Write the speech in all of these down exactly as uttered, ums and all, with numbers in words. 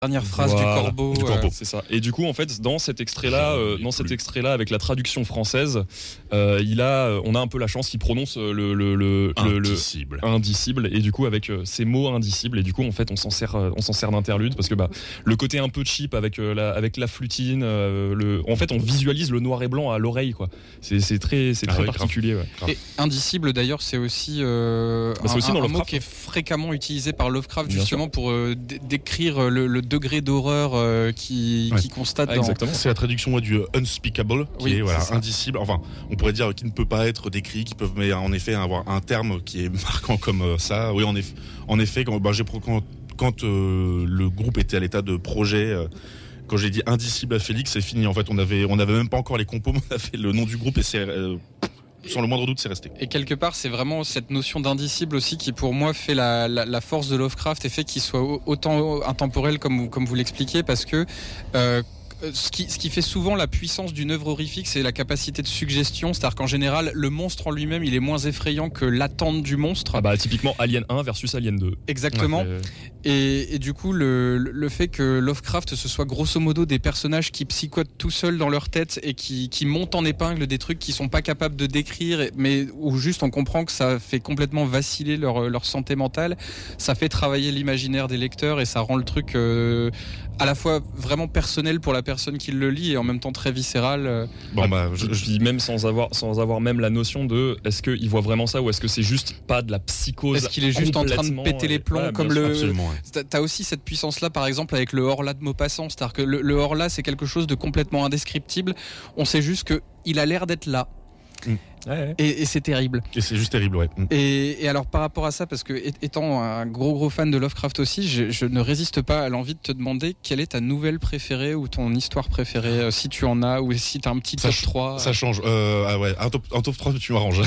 Dernière phrase voilà, du corbeau, du corbeau. Euh... c'est ça. Et du coup, en fait, dans cet extrait-là, euh, dans cet extrait-là, avec la traduction française, euh, il a, on a un peu la chance qu'il prononce le le le indicible. le indicible, et du coup avec euh, ces mots indicibles, et du coup en fait on s'en sert, euh, on s'en sert d'interlude parce que bah le côté un peu cheap avec euh, la avec la flutine, euh, le, en fait on visualise le noir et blanc à l'oreille quoi. C'est c'est très c'est très ah oui, particulier. Ouais. Et indicible d'ailleurs, c'est aussi, euh, bah, c'est un, aussi dans un mot qui est fréquemment utilisé par Lovecraft Bien justement sûr. pour euh, d- décrire le, le degré d'horreur euh, qui, ouais. qui constate. Ah, dans... Exactement. C'est la traduction ouais, du unspeakable, qui oui, est voilà indicible. Enfin, on pourrait dire qui ne peut pas être décrit, qui peuvent mais en effet avoir un terme qui est marquant comme euh, ça. Oui, en effet, en effet, quand, bah, j'ai quand, quand euh, le groupe était à l'état de projet. Euh, Quand j'ai dit indicible à Félix, c'est fini. En fait, on avait, on avait même pas encore les compos, on avait le nom du groupe et c'est, euh, sans le moindre doute, c'est resté. Et quelque part, c'est vraiment cette notion d'indicible aussi qui, pour moi, fait la, la, la force de Lovecraft et fait qu'il soit autant intemporel comme, comme vous l'expliquez, parce que euh, Ce qui, ce qui fait souvent la puissance d'une œuvre horrifique, c'est la capacité de suggestion. C'est-à-dire qu'en général, le monstre en lui-même, il est moins effrayant que l'attente du monstre. Ah bah typiquement Alien un versus Alien deux. Exactement. Ouais, et, et du coup, le, le fait que Lovecraft, ce soit grosso modo des personnages qui psychotent tout seuls dans leur tête et qui, qui montent en épingle des trucs qu'ils sont pas capables de décrire, mais où juste on comprend que ça fait complètement vaciller leur, leur santé mentale, ça fait travailler l'imaginaire des lecteurs et ça rend le truc euh, à la fois vraiment personnel pour la personne qui le lit et en même temps très viscéral. Bon bah, je, je dis même sans avoir sans avoir même la notion de est-ce qu'il voit vraiment ça ou est-ce que c'est juste pas de la psychose. Est-ce qu'il est juste en train de péter les plombs ouais, comme le. Absolument, ouais. T'as aussi cette puissance là par exemple avec le Horla de Maupassant, c'est-à-dire que le, le Horla c'est quelque chose de complètement indescriptible. On sait juste que il a l'air d'être là. Mmh. Ouais, ouais. Et, et c'est terrible. Et c'est juste terrible, ouais. Et, et alors par rapport à ça, parce que étant un gros gros fan de Lovecraft aussi, je, je ne résiste pas à l'envie de te demander quelle est ta nouvelle préférée ou ton histoire préférée, euh, si tu en as, ou si tu as un petit ça top ch- trois. Ça change. Euh, ah ouais, un top, un top trois, tu m'arranges.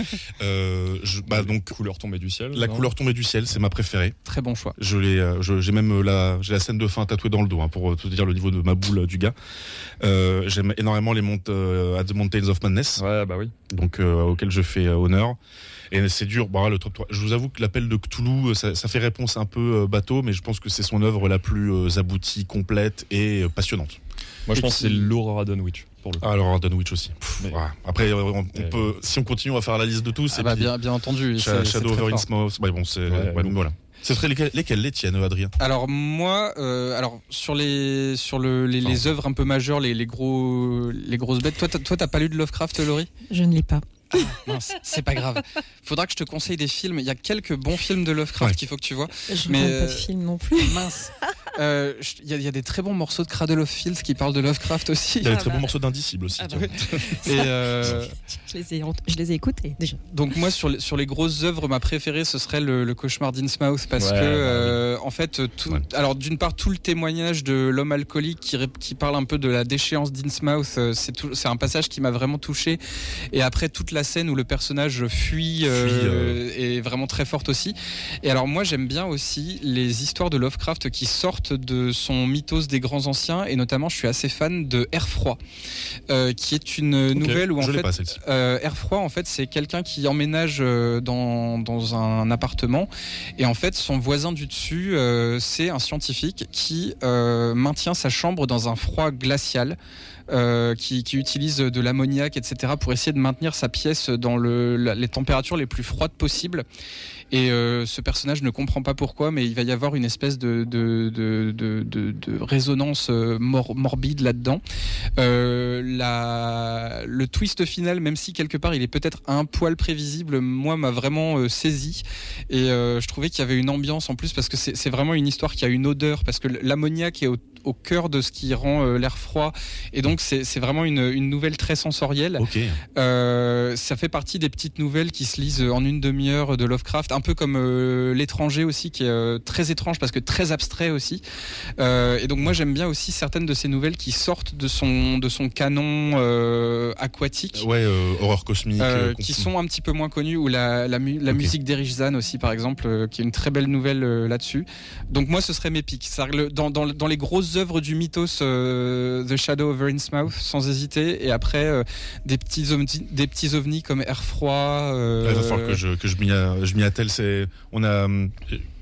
euh, je, bah donc couleur tombée du ciel. La non couleur tombée du ciel, c'est ma préférée. Très bon choix. Je l'ai, euh, je, j'ai même la, j'ai la scène de fin tatouée dans le dos, hein, pour te dire le niveau de ma boule euh, du gars. Euh, j'aime énormément les montes euh, At the Mountains of Madness. Ouais, bah oui. Donc euh, auquel je fais euh, honneur. Et c'est dur. Bon, le top trois. Je vous avoue que l'appel de Cthulhu, ça, ça fait réponse un peu euh, bateau, mais je pense que c'est son œuvre la plus euh, aboutie, complète et euh, passionnante. Moi, je et pense que c'est l'Aurora Dunwich. Pour le ah, l'Aurora Dunwich aussi. Pff, mais... ouais. Après, on, on mais... peut, si on continue, on va faire la liste de tous. Ah bah, bien, bien entendu. Sh- Shadow over Innsmouth. Ouais, bon, c'est ouais, ouais, donc voilà. Ce serait lesquels, lesquels les tiennes, Adrien? Alors moi, euh, alors sur les sur le les, les œuvres un peu majeures, les les gros les grosses bêtes. Toi, t'as, toi, t'as pas lu de Lovecraft, Laurie? Je ne l'ai pas. Ah, mince, c'est pas grave. Faudra que je te conseille des films. Il y a quelques bons films de Lovecraft ouais. qu'il faut que tu vois. Je mais ne euh, pas de film non plus. Mince. Il euh, y, y a des très bons morceaux de Cradle of Filth qui parlent de Lovecraft aussi. Il y a des ah très bah. bons morceaux d'Indicible aussi. Ah bah. Et euh... je, les ai, je les ai écoutés déjà. Donc moi sur les, sur les grosses œuvres, ma préférée ce serait le, le Cauchemar d'Innsmouth parce ouais, que euh, ouais. en fait tout, ouais. alors d'une part tout le témoignage de l'homme alcoolique qui, qui parle un peu de la déchéance d'Innsmouth, c'est, tout, c'est un passage qui m'a vraiment touché. Et après toute la scène où le personnage fuit euh, euh... est vraiment très forte aussi. Et alors moi j'aime bien aussi les histoires de Lovecraft qui sortent de son mythos des grands anciens, et notamment je suis assez fan de Air Froid, euh, qui est une okay. nouvelle où en je fait pas, euh, Air Froid en fait c'est quelqu'un qui emménage dans, dans un appartement, et en fait son voisin du dessus euh, c'est un scientifique qui euh, maintient sa chambre dans un froid glacial. Euh, qui, qui utilise de l'ammoniac, et cetera pour essayer de maintenir sa pièce dans le, la, les températures les plus froides possibles. Et euh, ce personnage ne comprend pas pourquoi, mais il va y avoir une espèce de, de, de, de, de, de résonance mor- morbide là-dedans. Euh, la, le twist final, même si quelque part il est peut-être un poil prévisible, moi m'a vraiment euh, saisi. Et euh, je trouvais qu'il y avait une ambiance en plus, parce que c'est, c'est vraiment une histoire qui a une odeur, parce que l'ammoniac est au, au cœur de ce qui rend euh, l'air froid. Et donc c'est, c'est vraiment une, une nouvelle très sensorielle. Okay. Euh, ça fait partie des petites nouvelles qui se lisent en une demi-heure de Lovecraft, un peu comme euh, L'étranger aussi, qui est euh, très étrange parce que très abstrait aussi. Euh, et donc moi j'aime bien aussi certaines de ces nouvelles qui sortent de son de son canon euh, aquatique. Ouais, euh, horreur cosmique. Euh, qui sont un petit peu moins connues, ou la la, mu- la okay. musique d'Erich Zahn aussi par exemple, euh, qui est une très belle nouvelle euh, là-dessus. Donc moi ce serait mes pics. Le, dans dans dans les grosses œuvres du mythos, euh, The Shadow over Innsmouth sans hésiter, et après euh, des petits ovnis, des petits ovnis comme Air Froid. Euh... Il va falloir que je que je m'y je m'y attelle. C'est on a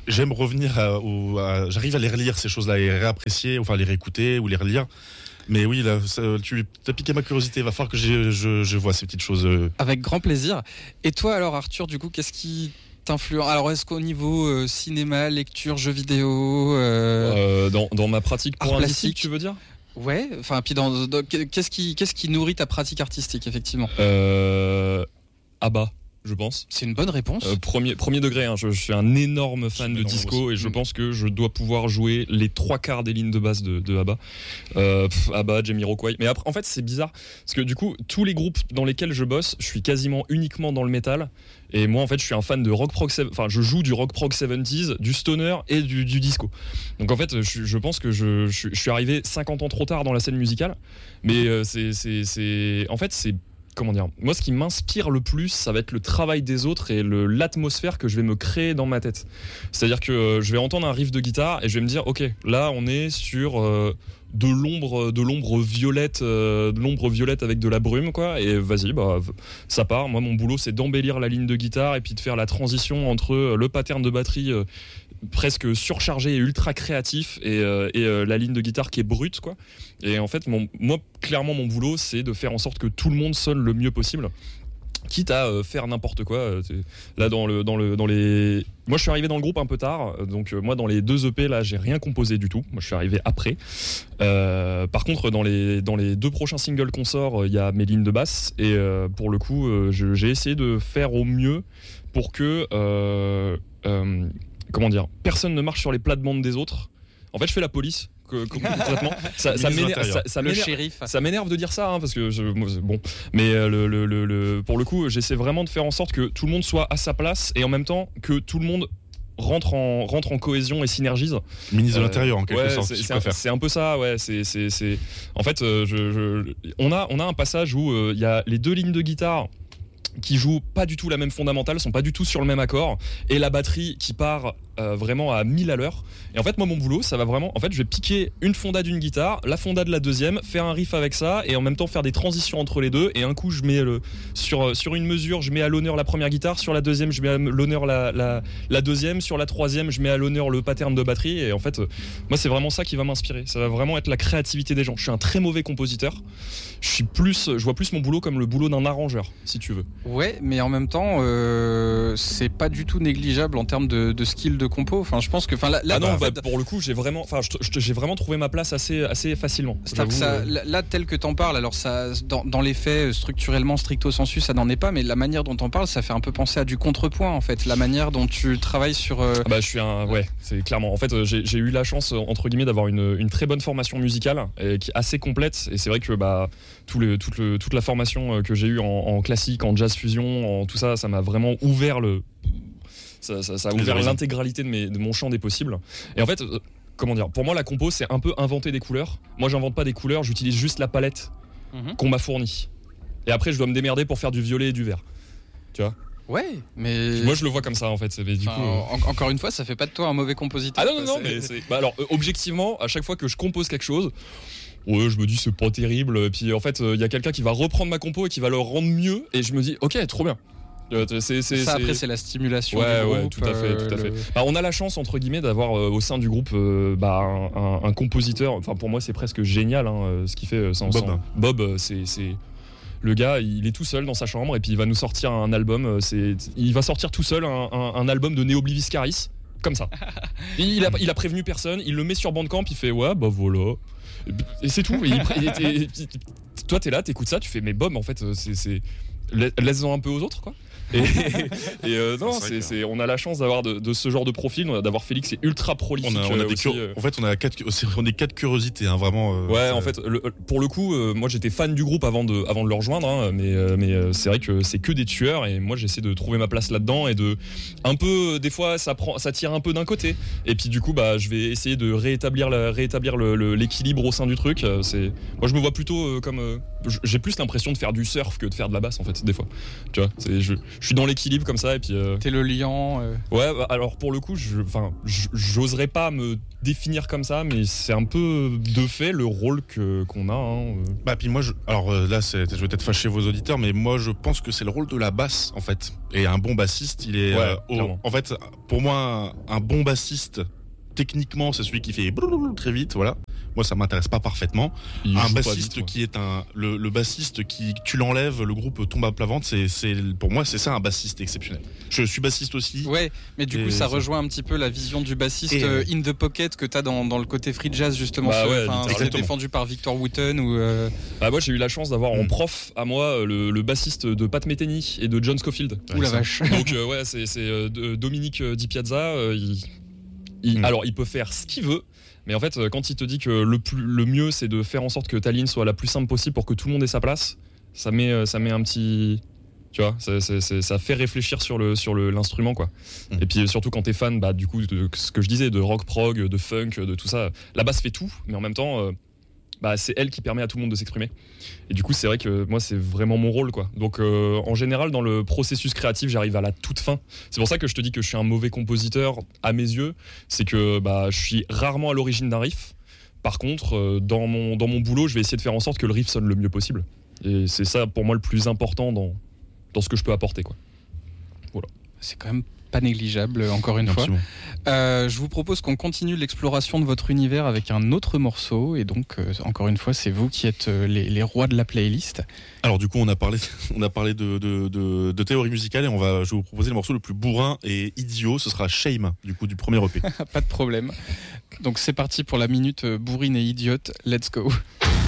j'aime revenir à, au, à, j'arrive à les relire ces choses-là et réapprécier, enfin les réécouter ou les relire. Mais oui, là, ça, tu as piqué ma curiosité. Il va falloir que je, je, je vois ces petites choses. Avec grand plaisir. Et toi, alors, Arthur, du coup, qu'est-ce qui t'influence ? Alors, est-ce qu'au niveau euh, cinéma, lecture, jeux vidéo, euh... Euh, dans, dans ma pratique pour art un plastique, tu veux dire ? Ouais. Enfin, puis dans, dans qu'est-ce qui, qu'est-ce qui nourrit ta pratique artistique, effectivement ? euh, Abba. Je pense. C'est une bonne réponse. Euh, premier, premier degré, hein, je, je suis un énorme fan de disco et je mmh. pense que je dois pouvoir jouer les trois quarts des lignes de basse de, de ABBA. Euh, pff, ABBA, Jamiroquai. Mais après, en fait, c'est bizarre parce que du coup, tous les groupes dans lesquels je bosse, je suis quasiment uniquement dans le métal. Et moi, en fait, je suis un fan de rock prog. Enfin, je joue du rock prog soixante-dix, du stoner et du, du disco. Donc, en fait, je, je pense que je, je, je suis arrivé cinquante ans trop tard dans la scène musicale. Mais euh, c'est, c'est, c'est, en fait, c'est Comment dire ? Moi, ce qui m'inspire le plus, ça va être le travail des autres et le, l'atmosphère que je vais me créer dans ma tête. C'est-à-dire que euh, je vais entendre un riff de guitare et je vais me dire, ok, là, on est sur euh, de l'ombre, de l'ombre violette, euh, de l'ombre violette avec de la brume, quoi. Et vas-y, bah, ça part. Moi, mon boulot, c'est d'embellir la ligne de guitare et puis de faire la transition entre le pattern de batterie euh, presque surchargé et ultra créatif et, euh, et euh, la ligne de guitare qui est brute, quoi. Et en fait, mon, moi, clairement, mon boulot, c'est de faire en sorte que tout le monde sonne le mieux possible, quitte à euh, faire n'importe quoi. Euh, là, dans le, dans le, dans les, moi, je suis arrivé dans le groupe un peu tard, donc euh, moi, dans les deux E P, là, j'ai rien composé du tout. Moi, je suis arrivé après. Euh, par contre, dans les, dans les deux prochains singles qu'on sort, il y a mes lignes de basse, et euh, pour le coup, euh, je, j'ai essayé de faire au mieux pour que euh, euh, comment dire, personne ne marche sur les plates-bandes des autres. En fait, je fais la police. Que, que, complètement. Ça, ça, m'énerve, ça, ça, le m'énerve, shérif. ça m'énerve de dire ça, hein, parce que je, bon, mais le, le, le, le, pour le coup, j'essaie vraiment de faire en sorte que tout le monde soit à sa place et en même temps que tout le monde rentre en, rentre en cohésion et synergise. Ministre de l'Intérieur, en quelque ouais, sorte. C'est, si c'est, un, c'est un peu ça, ouais. C'est, c'est, c'est... En fait, euh, je, je, on, a, on a un passage où il euh, y a les deux lignes de guitare qui jouent pas du tout la même fondamentale, sont pas du tout sur le même accord, et la batterie qui part euh, vraiment à mille à l'heure. Et en fait, moi, mon boulot, ça va vraiment... En fait, je vais piquer une fonda d'une guitare, la fonda de la deuxième, faire un riff avec ça, et en même temps faire des transitions entre les deux. Et un coup, je mets le... sur, sur une mesure, je mets à l'honneur la première guitare, sur la deuxième, je mets à l'honneur la, la, la deuxième, sur la troisième, je mets à l'honneur le pattern de batterie. Et en fait, euh, moi, c'est vraiment ça qui va m'inspirer. Ça va vraiment être la créativité des gens. Je suis un très mauvais compositeur. Je suis plus... Je vois plus mon boulot comme le boulot d'un arrangeur, si tu veux. Ouais, mais en même temps, euh, c'est pas du tout négligeable en termes de, de skill de compo. Enfin, je pense que, enfin, là, là ah non, bah, bah, pour le coup, j'ai vraiment, enfin, j'ai vraiment trouvé ma place assez, assez facilement. C'est-à-dire que ça, là, tel que t'en parles, alors ça, dans, dans les faits, structurellement, stricto sensu, ça n'en est pas, mais la manière dont t'en parles, ça fait un peu penser à du contrepoint, en fait. La manière dont tu travailles sur. Euh... Ah bah, je suis un, ouais, c'est clairement. En fait, j'ai, j'ai eu la chance, entre guillemets, d'avoir une, une très bonne formation musicale, et qui est assez complète. Et c'est vrai que, bah, tout le, toute, le, toute la formation que j'ai eue en, en classique, en jazz fusion, en tout ça, ça m'a vraiment ouvert le. Ça, ça, ça a ouvert l'intégralité de, mes, de mon champ des possibles. Et en fait, euh, comment dire, pour moi, la compo, c'est un peu inventer des couleurs. Moi, j'invente pas des couleurs, j'utilise juste la palette mm-hmm. qu'on m'a fournie. Et après, je dois me démerder pour faire du violet et du vert. Tu vois ? Ouais, mais. Moi, je le vois comme ça, en fait. Mais du enfin, coup, euh... en, encore une fois, ça fait pas de toi un mauvais compositeur. Ah non, non, non, c'est... mais c'est. Bah, alors, euh, objectivement, à chaque fois que je compose quelque chose, ouais, je me dis, c'est pas terrible. Et puis, en fait, il euh, y a quelqu'un qui va reprendre ma compo et qui va le rendre mieux. Et je me dis, ok, trop bien. C'est, c'est, ça après c'est la stimulation ouais, du ouais, groupe, tout à fait, tout à fait. Le... Bah, on a la chance entre guillemets d'avoir euh, au sein du groupe euh, bah, un, un, un compositeur. Enfin pour moi c'est presque génial hein, ce qu'il fait. Sans, Bob, sans... Bob c'est, c'est le gars, il est tout seul dans sa chambre et puis il va nous sortir un album. C'est, il va sortir tout seul un, un, un album de Neobliviscaris comme ça. il, a, il a prévenu personne, il le met sur Bandcamp, il fait ouais bah voilà. Et c'est tout. Et il, et, et, et, toi t'es là, t'écoutes ça, tu fais mais Bob en fait c'est, c'est... laisse-en un peu aux autres quoi. Et, et euh, non, c'est, c'est, on a la chance d'avoir de, de ce genre de profil, d'avoir Félix, c'est ultra prolifique. On a, on a des aussi, cur- En fait, on a quatre, on est quatre curiosités, hein, vraiment. Euh, ouais, ça... en fait, le, pour le coup, euh, moi j'étais fan du groupe avant de, avant de le rejoindre, hein, mais, euh, mais euh, c'est vrai que c'est que des tueurs et moi j'essaie de trouver ma place là-dedans et de un peu, des fois ça prend, ça tire un peu d'un côté et puis du coup, bah, je vais essayer de réétablir, la, réétablir le, le, l'équilibre au sein du truc. C'est, moi je me vois plutôt euh, comme, euh, j'ai plus l'impression de faire du surf que de faire de la basse en fait, des fois. Tu vois, c'est, je, je suis dans l'équilibre comme ça et puis. Euh... T'es le lion. Euh... Ouais, bah, alors pour le coup, je, enfin, j'oserais pas me définir comme ça, mais c'est un peu de fait le rôle que qu'on a. Hein. Bah puis moi, je, alors euh, là, c'est, je vais peut-être fâcher vos auditeurs, mais moi, je pense que c'est le rôle de la basse en fait. Et un bon bassiste, il est, ouais, euh, au, en fait, pour moi, un, un bon bassiste. Techniquement, c'est celui qui fait très vite, voilà. Moi, ça m'intéresse pas parfaitement. Il un bassiste vite, qui est un, le, le bassiste qui, tu l'enlèves, le groupe tombe à plat ventre. C'est, c'est, pour moi, c'est ça un bassiste exceptionnel. Je suis bassiste aussi. Ouais, mais du coup, ça c'est... rejoint un petit peu la vision du bassiste et euh... in the pocket que t'as dans, dans le côté free jazz justement. Bah ce, ouais, c'est défendu par Victor Wooten ou. Euh... Bah moi, j'ai eu la chance d'avoir mm. en prof à moi le, le bassiste de Pat Metheny et de John Scofield. Ouh la vache. Donc euh, ouais, c'est, c'est euh, Dominique Di Piazza. Euh, il... Il, mmh. Alors, il peut faire ce qu'il veut, mais en fait, quand il te dit que le, plus, le mieux, c'est de faire en sorte que ta ligne soit la plus simple possible pour que tout le monde ait sa place, ça met, ça met un petit... Tu vois, ça, ça, ça, ça fait réfléchir sur, le, sur le, l'instrument, quoi. Mmh. Et puis, surtout quand t'es fan, bah, du coup, de ce que je disais, de rock prog, de funk, de tout ça, la basse fait tout, mais en même temps... Euh, bah, c'est elle qui permet à tout le monde de s'exprimer. Et du coup, c'est vrai que moi, c'est vraiment mon rôle, quoi. Donc, euh, en général, dans le processus créatif, j'arrive à la toute fin. C'est pour ça que je te dis que je suis un mauvais compositeur à mes yeux. C'est que bah, je suis rarement à l'origine d'un riff. Par contre, euh, dans, mon, dans mon boulot, je vais essayer de faire en sorte que le riff sonne le mieux possible. Et c'est ça, pour moi, le plus important dans, dans ce que je peux apporter, quoi. Voilà. C'est quand même pas négligeable, encore une Absolument. fois. Euh, je vous propose qu'on continue l'exploration de votre univers avec un autre morceau. Et donc, euh, encore une fois, c'est vous qui êtes euh, les, les rois de la playlist. Alors du coup, on a parlé, on a parlé de, de, de, de théorie musicale et on va, je vais vous proposer le morceau le plus bourrin et idiot. Ce sera Shame, du coup, du premier E P. Pas de problème. Donc c'est parti pour la minute bourrine et idiote. Let's go.